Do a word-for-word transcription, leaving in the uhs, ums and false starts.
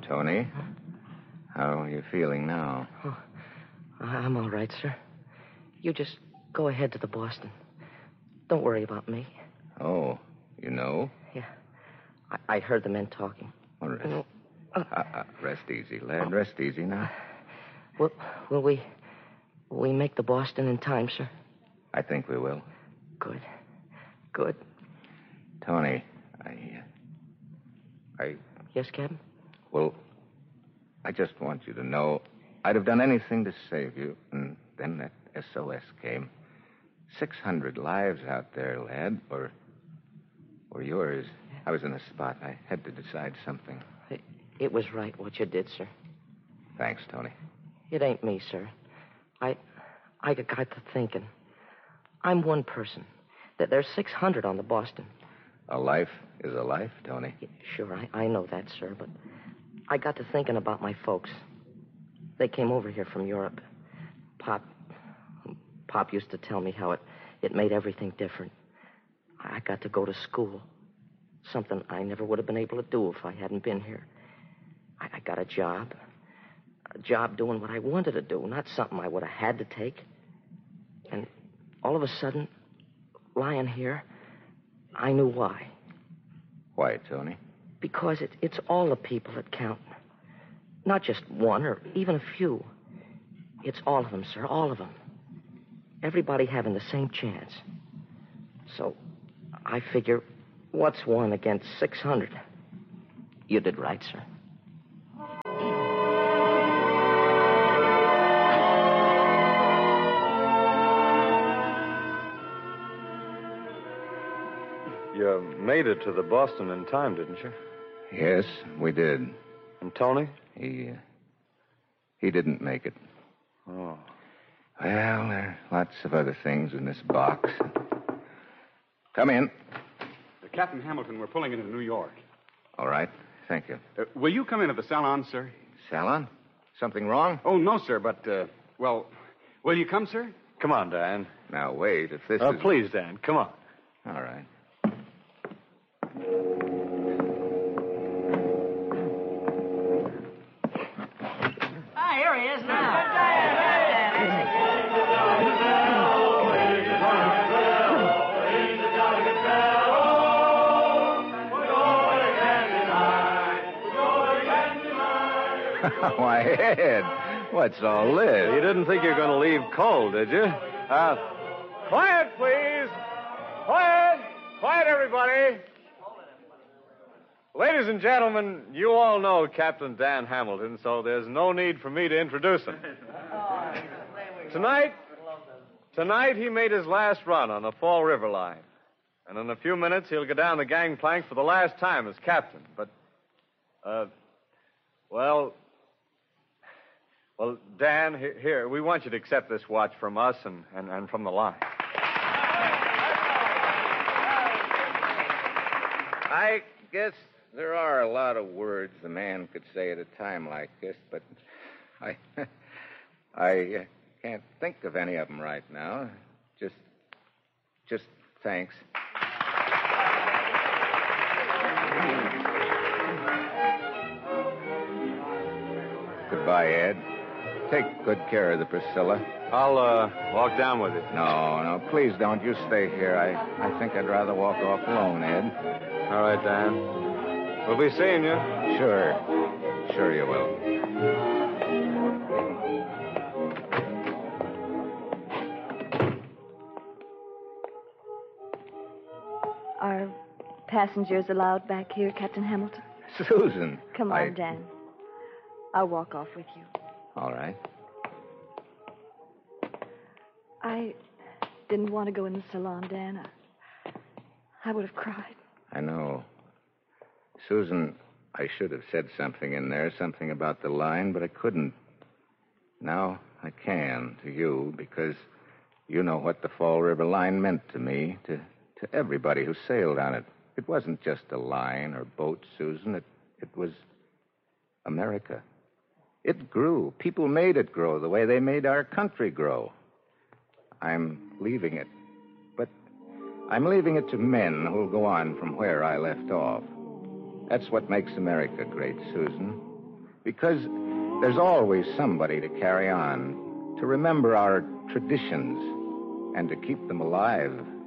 Tony. How are you feeling now? Oh, I'm all right, sir. You just go ahead to the Boston. Don't worry about me. Oh, you know? Yeah. I, I heard the men talking. Well, rest. Uh, uh, rest easy, lad. Rest easy now. Will, will we... Will we make the Boston in time, sir? I think we will. Good. Good. Tony, I... Uh, I... Yes, Captain? Well, I just want you to know I'd have done anything to save you, and then that S O S came. Six hundred lives out there, lad, or... or yours. I was in a spot. I had to decide something. It, it was right what you did, sir. Thanks, Tony. It ain't me, sir. I... I got to thinking. I'm one person. That there's six hundred on the Boston. A life is a life, Tony. Sure, I, I know that, sir, but I got to thinking about my folks. They came over here from Europe. Pop... Pop used to tell me how it, it made everything different. I got to go to school. Something I never would have been able to do if I hadn't been here. I, I got a job. A job doing what I wanted to do, not something I would have had to take. And all of a sudden, lying here, I knew why. Why, Tony? Because it, it's all the people that count. Not just one or even a few. It's all of them, sir, all of them. Everybody having the same chance. So, I figure, what's one against six hundred? You did right, sir. You made it to the Boston in time, didn't you? Yes, we did. And Tony? He, uh, he didn't make it. Oh. Well, there are lots of other things in this box. Come in. Uh, Captain Hamilton, we're pulling into New York. All right. Thank you. Uh, will you come into the salon, sir? Salon? Something wrong? Oh, no, sir, but, uh, well, will you come, sir? Come on, Dan. Now, wait. If this Oh, is... please, Dan. Come on. All right. Ah, here he is now. Why, Ed, what's all this? You didn't think you were going to leave cold, did you? Uh, quiet, please. Quiet. Quiet, everybody. Ladies and gentlemen, you all know Captain Dan Hamilton, so there's no need for me to introduce him. Tonight, tonight he made his last run on the Fall River line. And in a few minutes, he'll go down the gangplank for the last time as captain. But, uh, well... Well, Dan, here, here, we want you to accept this watch from us and, and, and from the line. I guess there are a lot of words a man could say at a time like this, but I, I uh, can't think of any of them right now. Just, just thanks. Goodbye, Ed. Take good care of the Priscilla. I'll, uh, walk down with you. No, no, please don't. You stay here. I, I think I'd rather walk off alone, Ed. All right, Dan. We'll be seeing you. Sure. Sure you will. Are passengers allowed back here, Captain Hamilton? Susan. Come on, I... Dan. I'll walk off with you. All right. I didn't want to go in the salon, Dan. I, I would have cried. I know. Susan, I should have said something in there, something about the line, but I couldn't. Now I can, to you, because you know what the Fall River line meant to me, to, to everybody who sailed on it. It wasn't just a line or boat, Susan. It, it was America. It grew. People made it grow the way they made our country grow. I'm leaving it. But I'm leaving it to men who'll go on from where I left off. That's what makes America great, Susan. Because there's always somebody to carry on, to remember our traditions, and to keep them alive.